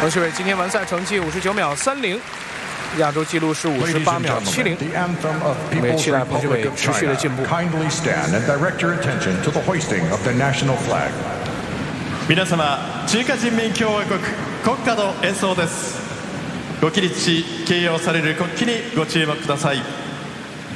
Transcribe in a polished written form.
彭世伟今天完赛成绩59秒30，亚洲纪录是58秒70。我们也期待彭世伟持续的进步。 皆様、中華人民共和国国歌の演奏です。ご起立し、掲揚される国旗にご注目ください。